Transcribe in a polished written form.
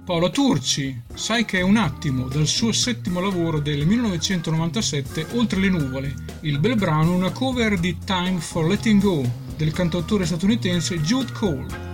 Paola Turci, Sai che è un attimo, dal suo settimo lavoro del 1997, Oltre le nuvole. Il bel brano è una cover di Time for Letting Go del cantautore statunitense Jude Cole.